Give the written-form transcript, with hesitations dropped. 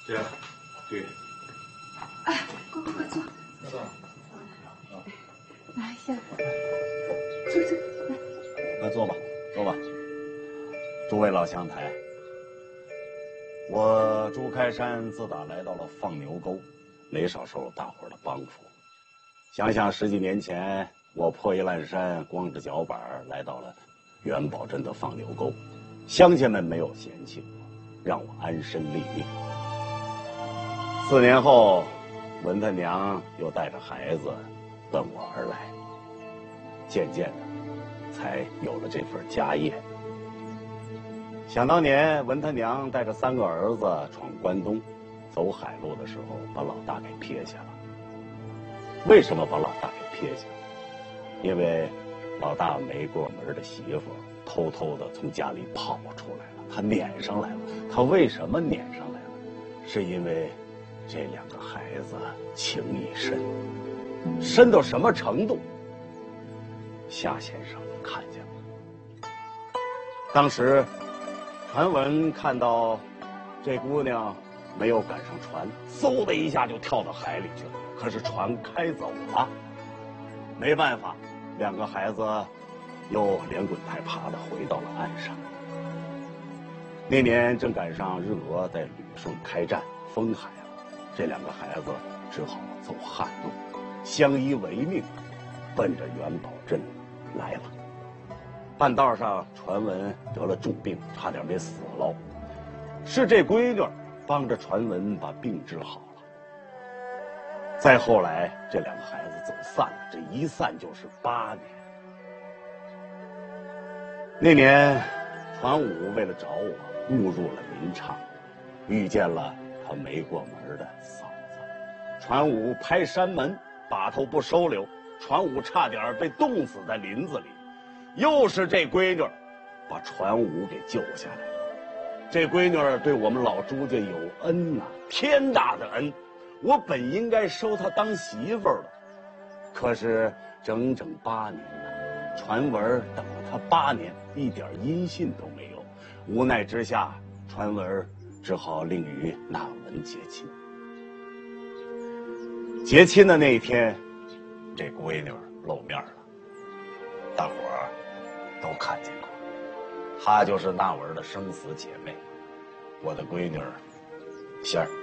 这样，对。 哎，快坐。 坐。 来，先坐，来。 快坐吧，坐吧。诸位老乡台，我朱开山自打来到了放牛沟，没少受大伙的帮扶。想想10几年前，我破衣烂衫、光着脚板来到了元宝镇的放牛沟，乡亲们没有嫌弃我，让我安身立命。4年后，文他娘又带着孩子奔我而来，渐渐的，才有了这份家业。想当年，文他娘带着3个儿子闯关东，走海路的时候，把老大给撇下了。为什么把老大给撇下？因为老大没过门的媳妇偷偷的从家里跑出来了，他撵上来了。他为什么撵上来了？是因为这2个孩子情谊深，深到什么程度？夏先生看见了。当时传闻看到这姑娘没有赶上船，嗖的一下就跳到海里去了。可是船开走了，没办法，2个孩子又连滚带爬的回到了岸上。那年正赶上日俄在旅顺开战，封海了，这2个孩子只好走旱路，相依为命，奔着元宝镇来了。半道上传闻得了重病，差点没死了，是这闺女帮着传闻把病治好了。再后来，这2个孩子走散了，这一散就是8年。那年，传武为了找我，误入了林场，遇见了他没过门的嫂子。传武拍山门，把头不收留，传武差点被冻死在林子里。又是这闺女把传武给救下来了。这闺女对我们老朱家有恩呐，天大的恩。我本应该收她当媳妇的，可是整整8年了，传闻等了她8年，一点音信都没有。无奈之下，传闻只好另与纳文结亲。结亲的那一天，这闺女露面了，大伙儿都看见过，她就是纳文的生死姐妹，我的闺女仙儿。